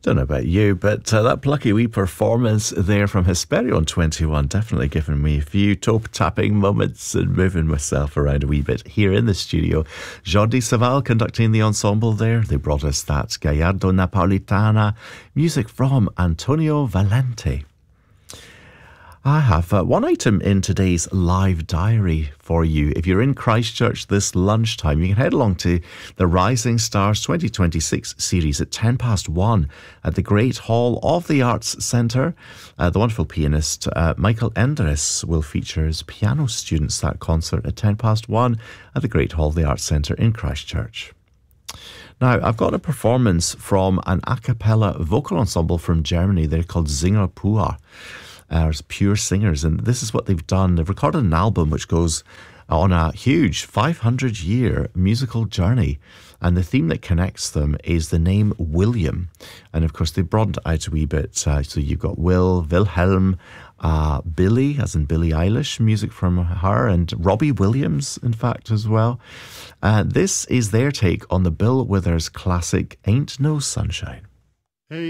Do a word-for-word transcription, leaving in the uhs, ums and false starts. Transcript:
Don't know about you, but uh, that plucky wee performance there from Hesperion twenty-one definitely giving me a few toe-tapping moments and moving myself around a wee bit here in the studio. Jordi Savall conducting the ensemble there. They brought us that Gallardo Napolitana, music from Antonio Valente. I have uh, one item in today's live diary for you. If you're in Christchurch this lunchtime, you can head along to the Rising Stars twenty twenty-six series at ten past one at the Great Hall of the Arts Centre. Uh, the wonderful pianist uh, Michael Endres will feature his piano students that concert at ten past one at the Great Hall of the Arts Centre in Christchurch. Now, I've got a performance from an a cappella vocal ensemble from Germany. They're called Singer Pur. Uh, Pure Singers, and this is what they've done. They've recorded an album which goes on a huge five hundred year musical journey, and the theme that connects them is the name William. And of course they broadened it out a wee bit, uh, so you've got Will, Wilhelm, uh, Billie, as in Billie Eilish, music from her, and Robbie Williams in fact as well. Uh, this is their take on the Bill Withers classic Ain't No Sunshine.